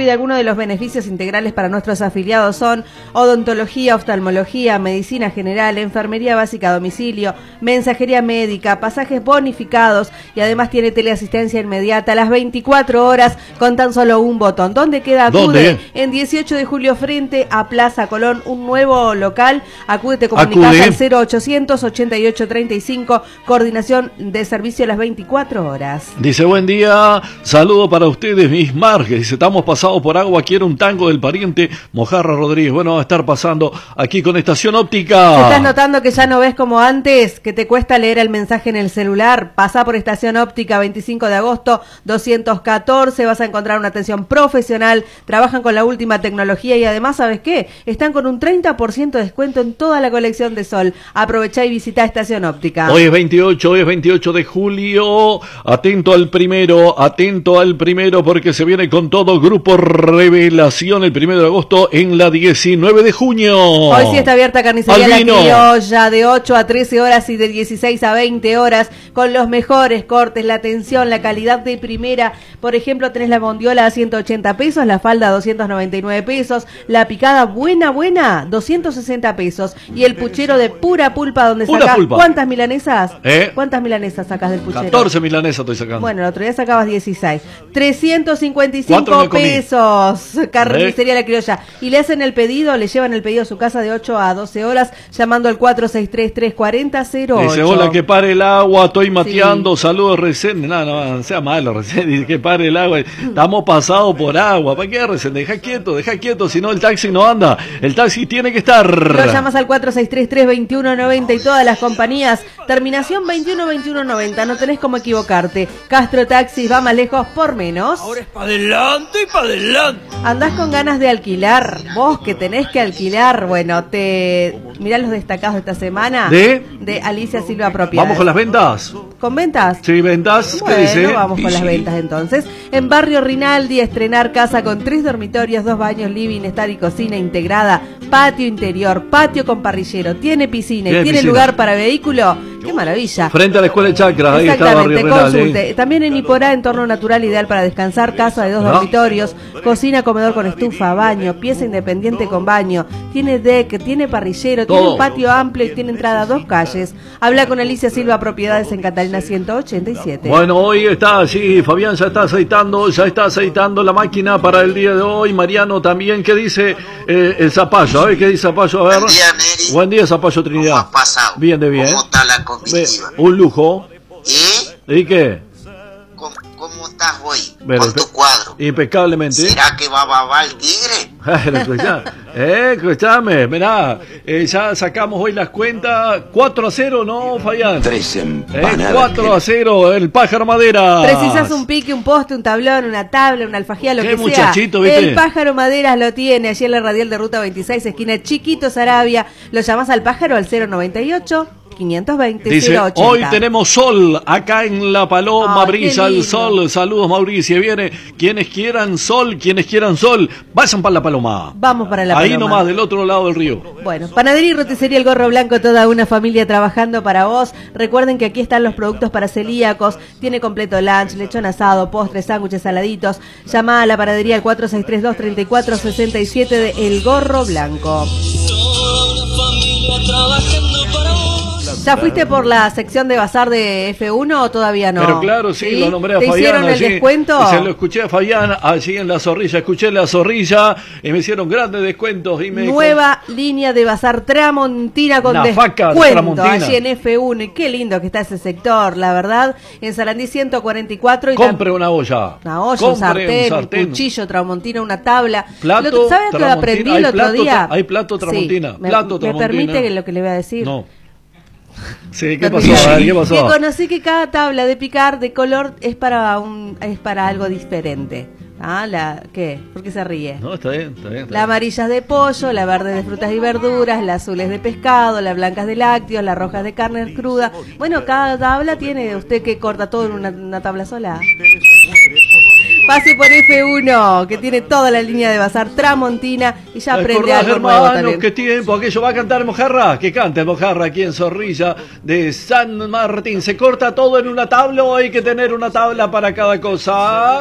cuide. Algunos de los beneficios integrales para nuestros afiliados son odontología, oftalmología, medicina general, enfermería básica a domicilio, mensajería médica, pasajes bonificados y además tiene teleasistencia inmediata a las 24 horas con tan solo un botón. ¿Dónde queda Acude? ¿Dónde? En 18 de julio frente a Plaza Colón, un nuevo local. Acude, te comunicas al 0800 8835, coordinación de servicio a las 24 horas. Dice, buen día, saludo para ustedes, mis Marques. Dice, estamos pasados por agua, quiero un tango del pariente Mojarra Rodríguez. Bueno, va a estar pasando aquí con Estación Óptica. ¿Te estás notando que ya no ves como antes? Que te cuesta leer el mensaje en el celular. Pasá por Estación Óptica, 25 de agosto, 214. Vas a encontrar una atención profesional. Trabajan con la última tecnología y además, ¿sabes qué? Están con un 30% de descuento en toda la colección de sol. Aprovechá y visita Estación Óptica. Hoy es 28 de julio. Atento al primero, porque se viene con todo Grupo Revelación el 1 de agosto en la 19 de junio. Hoy sí está abierta Carnicería La Albino. Criolla de 8 a 13 horas y de 16 a 20 horas con los mejores cortes, la atención, la calidad de primera. Por ejemplo, tenés la bondiola a 180 pesos, la falda a 299 pesos, la picada buena, 260 pesos y el puchero de pura pulpa donde sacás. ¿Cuántas milanesas? ¿Cuántas milanesas sacás del puchero? 14 milanesas estoy sacando. Bueno, el otro día sacabas 16. 355 pesos. Carnicería La Criolla. Y le hacen el pedido, le llevan el pedido a su casa de 8 a 12 horas llamando al 463-340-08. Dice, hola, que pare el agua, estoy mateando, sí. Saludos Resende. No sea malo Resende, dice que pare el agua. Estamos pasados por agua. ¿Para qué Resende? Deja quieto, si no el taxi no anda. El taxi tiene que estar. Lo llamas al 463-321-90 y todas las compañías. Terminación 21-21-90, no tenés cómo equivocarte. Castro Taxis va más lejos por menos. Ahora es para adelante y para adelante. ¿Andás con ganas de alquilar? Vos que tenés que alquilar. Bueno, mirá los destacados de esta semana. De Alicia Silva Propiedades. ¿Vamos con las ventas? ¿Con ventas? Sí, ventas. Bueno, ¿qué dice? Vamos con las ventas entonces. En Barrio Rinaldi, estrenar casa con 3 dormitorios, 2 baños, living, estar y cocina integrada, patio interior, patio con parrillero, tiene piscina y tiene lugar para vehículo. ¡Qué maravilla! Frente a la Escuela de Chacras, ahí está Barrio Rinaldi. Consulte. También en Iporá, entorno natural ideal para descansar, casa de 2 dormitorios, cocina, comedor con estufa, baño, pieza independiente con baño, tiene deck, tiene parrillero, tiene un patio amplio y tiene entrada a 2 calles. Habla con Alicia Silva Propiedades en Catalina 187. Bueno, hoy está allí, Fabián ya está aceitando la máquina para el día de hoy. Mariano también, ¿qué dice el Zapallo? A ver, ¿qué dice Zapallo? A ver. Buen día, Neri. Buen día, Zapallo Trinidad. ¿Cómo has pasado? Bien, de bien. ¿Cómo está la comitiva? Un lujo. ¿Y qué? ¿Cómo estás hoy? Con tu cuadro. Impecablemente. ¿Será que va a babar el tigre? Escuchame, mirá, ya sacamos hoy las cuentas. 4-0, ¿no, Fabián? 3 empanadas. 4-0, el Pájaro Madera. Precisas un pique, un poste, un tablón, una tabla, una alfajía, lo que sea. Muchachito, ¿viste? El Pájaro Maderas lo tiene allí en la radial de Ruta 26, esquina Chiquito Sarabia. Lo llamás al Pájaro al 098 520 Dice, 080. hoy tenemos sol acá en La Paloma, brilla el sol. Saludos, Mauricio. Viene quienes quieran sol, vayan para La Paloma. Vamos para La Paloma. Ahí nomás, del otro lado del río. Bueno, Panadería y Roticería El Gorro Blanco, toda una familia trabajando para vos. Recuerden que aquí están los productos para celíacos. Tiene completo lunch, lechón asado, postres, sándwiches, saladitos. Llama a la panadería al 4632-3467 de El Gorro Blanco. Toda una familia trabajando para vos. ¿Ya fuiste por la sección de bazar de F1 o todavía no? Pero claro, sí, lo nombré a ¿Te Fabián. hicieron el allí, descuento? Se lo escuché a Fabián allí en La Zorrilla. Escuché La Zorrilla y me hicieron grandes descuentos. Y Nueva línea de bazar Tramontina con descuento allí en F1. Y qué lindo que está ese sector, la verdad. En Sarandí 144. Y compre una olla. Un sartén, un cuchillo Tramontina, una tabla. Plato, ¿Sabes que lo aprendí el otro día? Hay plato Tramontina. Sí, ¿Me permite lo que le voy a decir? No. Sí, ¿qué pasó? ¿Qué pasó? Que conocí que cada tabla de picar de color es para algo diferente. ¿Qué? ¿Por qué se ríe? No, está bien. La amarilla es de pollo, la verde de frutas y verduras, la azul es de pescado, la blanca es de lácteos, la roja es de carne cruda. Bueno, cada tabla tiene, usted que corta todo en una tabla sola. Pase por F1, que tiene toda la línea de bazar Tramontina y ya aprende algo nuevo también. ¿Qué tiempo? Aquello va a cantar Mojarra. Que cante Mojarra aquí en Zorrilla de San Martín. ¿Se corta todo en una tabla o hay que tener una tabla para cada cosa?